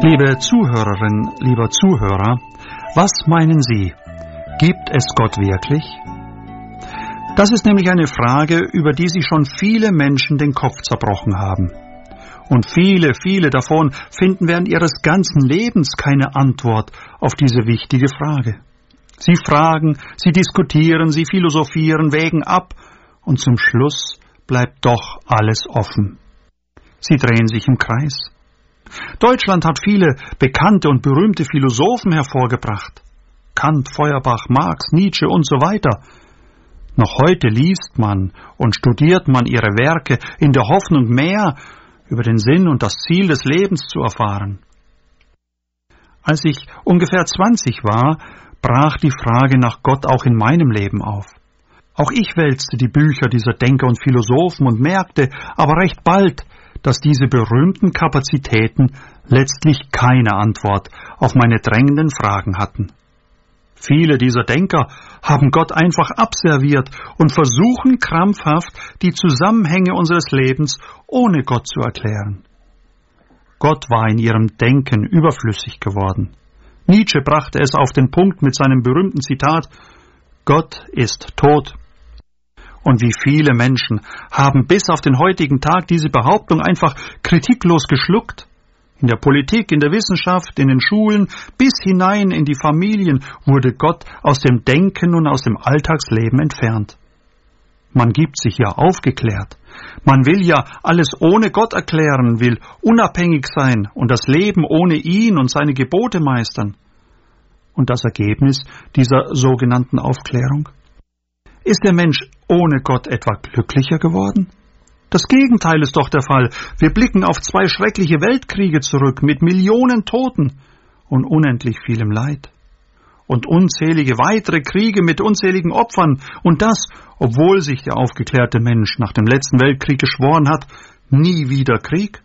Liebe Zuhörerin, lieber Zuhörer, was meinen Sie? Gibt es Gott wirklich? Das ist nämlich eine Frage, über die sich schon viele Menschen den Kopf zerbrochen haben. Und viele davon finden während ihres ganzen Lebens keine Antwort auf diese wichtige Frage. Sie fragen, sie diskutieren, sie philosophieren, wägen ab und zum Schluss bleibt doch alles offen. Sie drehen sich im Kreis. Deutschland hat viele bekannte und berühmte Philosophen hervorgebracht. Kant, Feuerbach, Marx, Nietzsche und so weiter. Noch heute liest man und studiert man ihre Werke in der Hoffnung, mehr über den Sinn und das Ziel des Lebens zu erfahren. Als ich ungefähr 20 war, brach die Frage nach Gott auch in meinem Leben auf. Auch ich wälzte die Bücher dieser Denker und Philosophen und merkte aber recht bald, dass diese berühmten Kapazitäten letztlich keine Antwort auf meine drängenden Fragen hatten. Viele dieser Denker haben Gott einfach abserviert und versuchen krampfhaft, die Zusammenhänge unseres Lebens ohne Gott zu erklären. Gott war in ihrem Denken überflüssig geworden. Nietzsche brachte es auf den Punkt mit seinem berühmten Zitat: Gott ist tot. Und wie viele Menschen haben bis auf den heutigen Tag diese Behauptung einfach kritiklos geschluckt? In der Politik, in der Wissenschaft, in den Schulen, bis hinein in die Familien wurde Gott aus dem Denken und aus dem Alltagsleben entfernt. Man gibt sich ja aufgeklärt. Man will ja alles ohne Gott erklären, will unabhängig sein und das Leben ohne ihn und seine Gebote meistern. Und das Ergebnis dieser sogenannten Aufklärung? Ist der Mensch ohne Gott etwa glücklicher geworden? Das Gegenteil ist doch der Fall. Wir blicken auf 2 schreckliche Weltkriege zurück mit Millionen Toten und unendlich vielem Leid. Und unzählige weitere Kriege mit unzähligen Opfern. Und das, obwohl sich der aufgeklärte Mensch nach dem letzten Weltkrieg geschworen hat, nie wieder Krieg.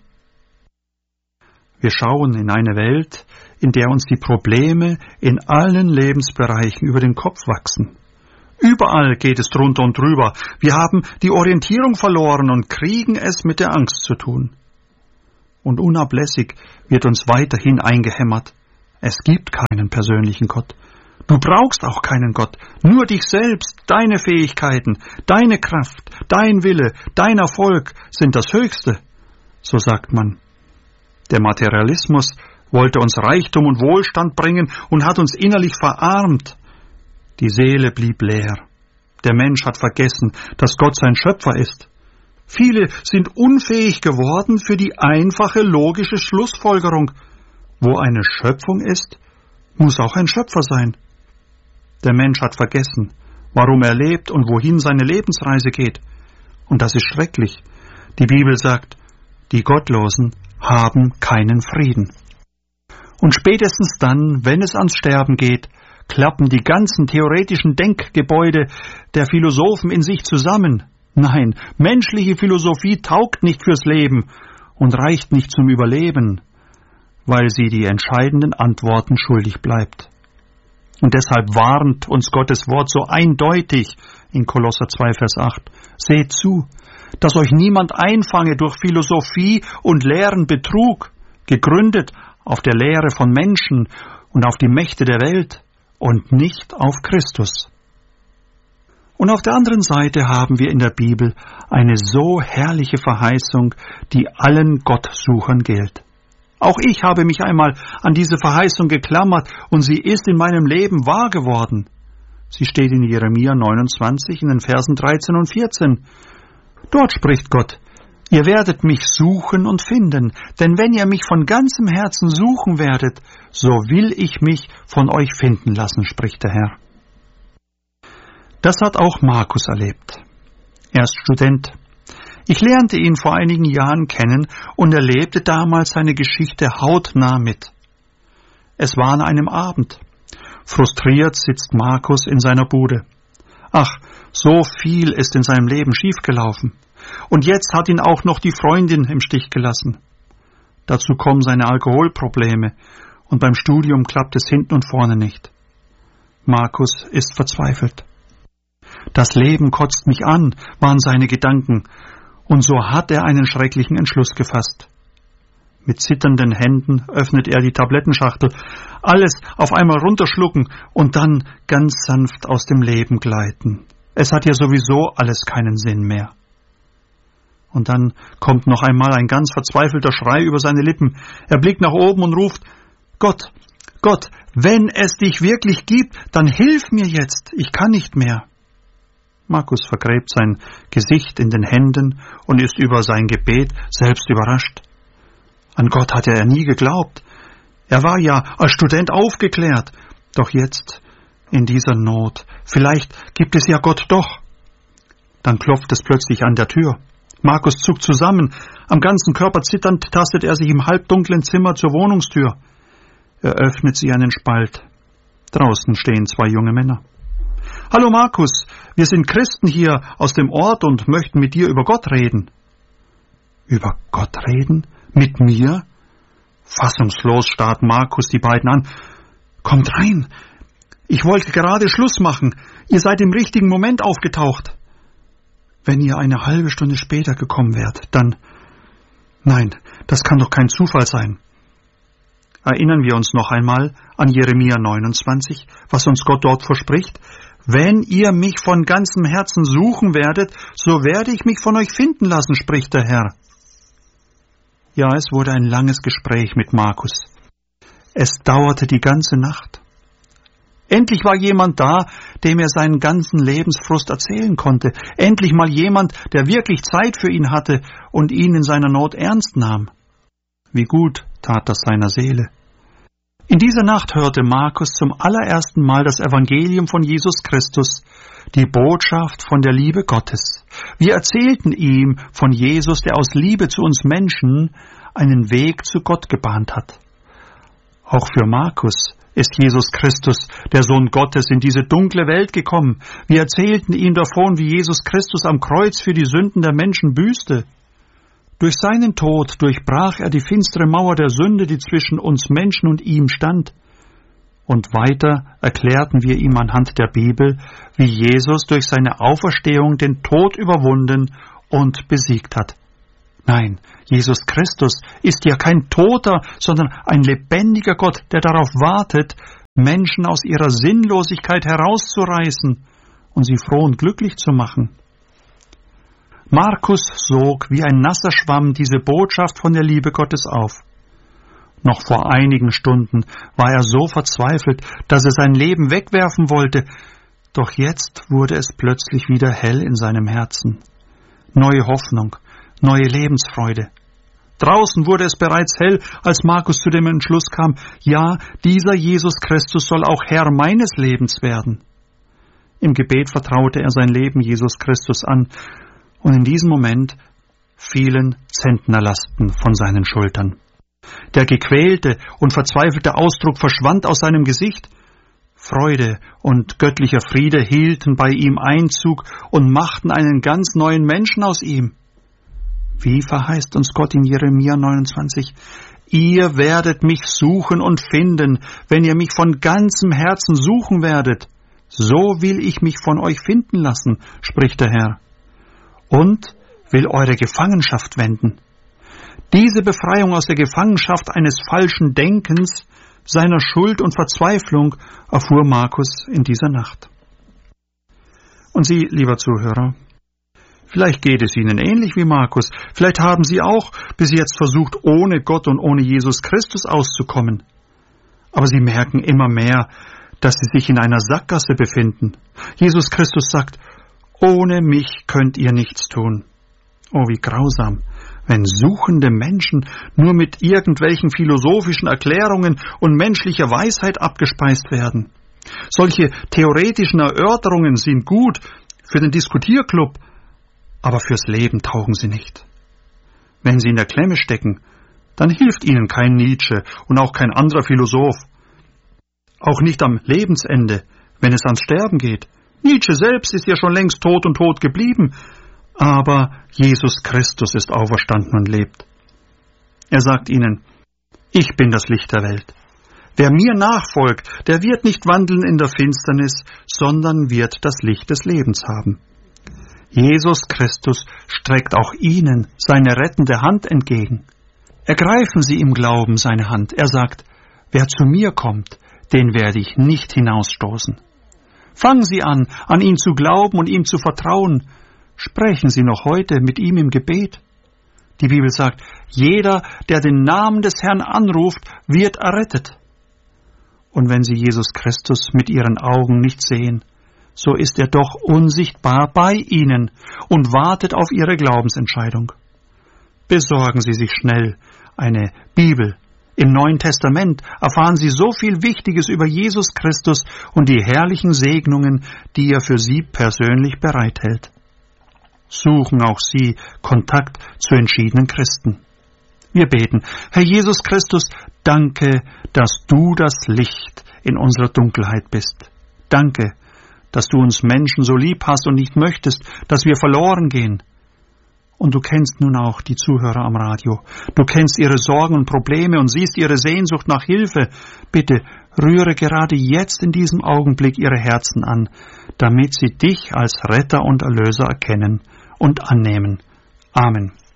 Wir schauen in eine Welt, in der uns die Probleme in allen Lebensbereichen über den Kopf wachsen. Überall geht es drunter und drüber. Wir haben die Orientierung verloren und kriegen es mit der Angst zu tun. Und unablässig wird uns weiterhin eingehämmert: Es gibt keinen persönlichen Gott. Du brauchst auch keinen Gott. Nur dich selbst, deine Fähigkeiten, deine Kraft, dein Wille, dein Erfolg sind das Höchste. So sagt man. Der Materialismus wollte uns Reichtum und Wohlstand bringen und hat uns innerlich verarmt. Die Seele blieb leer. Der Mensch hat vergessen, dass Gott sein Schöpfer ist. Viele sind unfähig geworden für die einfache logische Schlussfolgerung: Wo eine Schöpfung ist, muss auch ein Schöpfer sein. Der Mensch hat vergessen, warum er lebt und wohin seine Lebensreise geht. Und das ist schrecklich. Die Bibel sagt, die Gottlosen haben keinen Frieden. Und spätestens dann, wenn es ans Sterben geht, klappen die ganzen theoretischen Denkgebäude der Philosophen in sich zusammen. Nein, menschliche Philosophie taugt nicht fürs Leben und reicht nicht zum Überleben, weil sie die entscheidenden Antworten schuldig bleibt. Und deshalb warnt uns Gottes Wort so eindeutig in Kolosser 2, Vers 8. Seht zu, dass euch niemand einfange durch Philosophie und leeren Betrug, gegründet auf der Lehre von Menschen und auf die Mächte der Welt, und nicht auf Christus. Und auf der anderen Seite haben wir in der Bibel eine so herrliche Verheißung, die allen Gottsuchern gilt. Auch ich habe mich einmal an diese Verheißung geklammert und sie ist in meinem Leben wahr geworden. Sie steht in Jeremia 29 in den Versen 13 und 14. Dort spricht Gott: Ihr werdet mich suchen und finden, denn wenn ihr mich von ganzem Herzen suchen werdet, so will ich mich von euch finden lassen, spricht der Herr. Das hat auch Markus erlebt. Er ist Student. Ich lernte ihn vor einigen Jahren kennen und erlebte damals seine Geschichte hautnah mit. Es war an einem Abend. Frustriert sitzt Markus in seiner Bude. Ach, so viel ist in seinem Leben schiefgelaufen. Und jetzt hat ihn auch noch die Freundin im Stich gelassen. Dazu kommen seine Alkoholprobleme und beim Studium klappt es hinten und vorne nicht. Markus ist verzweifelt. Das Leben kotzt mich an, waren seine Gedanken, und so hat er einen schrecklichen Entschluss gefasst. Mit zitternden Händen öffnet er die Tablettenschachtel, alles auf einmal runterschlucken und dann ganz sanft aus dem Leben gleiten. Es hat ja sowieso alles keinen Sinn mehr. Und dann kommt noch einmal ein ganz verzweifelter Schrei über seine Lippen. Er blickt nach oben und ruft: Gott, Gott, wenn es dich wirklich gibt, dann hilf mir jetzt, ich kann nicht mehr. Markus vergräbt sein Gesicht in den Händen und ist über sein Gebet selbst überrascht. An Gott hatte er nie geglaubt. Er war ja als Student aufgeklärt. Doch jetzt, in dieser Not, vielleicht gibt es ja Gott doch. Dann klopft es plötzlich an der Tür. Markus zuckt zusammen. Am ganzen Körper zitternd tastet er sich im halbdunklen Zimmer zur Wohnungstür. Er öffnet sie einen Spalt. Draußen stehen 2 junge Männer. »Hallo Markus, wir sind Christen hier aus dem Ort und möchten mit dir über Gott reden.« »Über Gott reden? Mit mir?« Fassungslos starrt Markus die beiden an. »Kommt rein! Ich wollte gerade Schluss machen. Ihr seid im richtigen Moment aufgetaucht. Wenn ihr eine halbe Stunde später gekommen wärt, dann... Nein, das kann doch kein Zufall sein.« Erinnern wir uns noch einmal an Jeremia 29, was uns Gott dort verspricht. »Wenn ihr mich von ganzem Herzen suchen werdet, so werde ich mich von euch finden lassen, spricht der Herr.« Ja, es wurde ein langes Gespräch mit Markus. Es dauerte die ganze Nacht. Endlich war jemand da, dem er seinen ganzen Lebensfrust erzählen konnte. Endlich mal jemand, der wirklich Zeit für ihn hatte und ihn in seiner Not ernst nahm. Wie gut tat das seiner Seele. In dieser Nacht hörte Markus zum allerersten Mal das Evangelium von Jesus Christus, die Botschaft von der Liebe Gottes. Wir erzählten ihm von Jesus, der aus Liebe zu uns Menschen einen Weg zu Gott gebahnt hat. Auch für Markus ist Jesus Christus, der Sohn Gottes, in diese dunkle Welt gekommen. Wir erzählten ihm davon, wie Jesus Christus am Kreuz für die Sünden der Menschen büßte. Durch seinen Tod durchbrach er die finstere Mauer der Sünde, die zwischen uns Menschen und ihm stand. Und weiter erklärten wir ihm anhand der Bibel, wie Jesus durch seine Auferstehung den Tod überwunden und besiegt hat. Nein, Jesus Christus ist ja kein Toter, sondern ein lebendiger Gott, der darauf wartet, Menschen aus ihrer Sinnlosigkeit herauszureißen und sie froh und glücklich zu machen. Markus sog wie ein nasser Schwamm diese Botschaft von der Liebe Gottes auf. Noch vor einigen Stunden war er so verzweifelt, dass er sein Leben wegwerfen wollte, doch jetzt wurde es plötzlich wieder hell in seinem Herzen. Neue Hoffnung, neue Lebensfreude. Draußen wurde es bereits hell, als Markus zu dem Entschluss kam, ja, dieser Jesus Christus soll auch Herr meines Lebens werden. Im Gebet vertraute er sein Leben Jesus Christus an, und in diesem Moment fielen Zentnerlasten von seinen Schultern. Der gequälte und verzweifelte Ausdruck verschwand aus seinem Gesicht. Freude und göttlicher Friede hielten bei ihm Einzug und machten einen ganz neuen Menschen aus ihm. Wie verheißt uns Gott in Jeremia 29? Ihr werdet mich suchen und finden, wenn ihr mich von ganzem Herzen suchen werdet. So will ich mich von euch finden lassen, spricht der Herr. Und will eure Gefangenschaft wenden. Diese Befreiung aus der Gefangenschaft eines falschen Denkens, seiner Schuld und Verzweiflung erfuhr Markus in dieser Nacht. Und Sie, lieber Zuhörer, vielleicht geht es Ihnen ähnlich wie Markus. Vielleicht haben Sie auch bis jetzt versucht, ohne Gott und ohne Jesus Christus auszukommen. Aber Sie merken immer mehr, dass Sie sich in einer Sackgasse befinden. Jesus Christus sagt, ohne mich könnt ihr nichts tun. Oh, wie grausam, wenn suchende Menschen nur mit irgendwelchen philosophischen Erklärungen und menschlicher Weisheit abgespeist werden. Solche theoretischen Erörterungen sind gut für den Diskutierclub, aber fürs Leben taugen sie nicht. Wenn sie in der Klemme stecken, dann hilft ihnen kein Nietzsche und auch kein anderer Philosoph. Auch nicht am Lebensende, wenn es ans Sterben geht. Nietzsche selbst ist ja schon längst tot und tot geblieben, aber Jesus Christus ist auferstanden und lebt. Er sagt ihnen, ich bin das Licht der Welt. Wer mir nachfolgt, der wird nicht wandeln in der Finsternis, sondern wird das Licht des Lebens haben. Jesus Christus streckt auch ihnen seine rettende Hand entgegen. Ergreifen Sie im Glauben seine Hand. Er sagt, wer zu mir kommt, den werde ich nicht hinausstoßen. Fangen Sie an ihn zu glauben und ihm zu vertrauen. Sprechen Sie noch heute mit ihm im Gebet. Die Bibel sagt, jeder, der den Namen des Herrn anruft, wird errettet. Und wenn Sie Jesus Christus mit Ihren Augen nicht sehen, so ist er doch unsichtbar bei Ihnen und wartet auf Ihre Glaubensentscheidung. Besorgen Sie sich schnell eine Bibel. Im Neuen Testament erfahren Sie so viel Wichtiges über Jesus Christus und die herrlichen Segnungen, die er für Sie persönlich bereithält. Suchen auch Sie Kontakt zu entschiedenen Christen. Wir beten, Herr Jesus Christus, danke, dass du das Licht in unserer Dunkelheit bist. Danke, dass du uns Menschen so lieb hast und nicht möchtest, dass wir verloren gehen. Und du kennst nun auch die Zuhörer am Radio. Du kennst ihre Sorgen und Probleme und siehst ihre Sehnsucht nach Hilfe. Bitte rühre gerade jetzt in diesem Augenblick ihre Herzen an, damit sie dich als Retter und Erlöser erkennen und annehmen. Amen.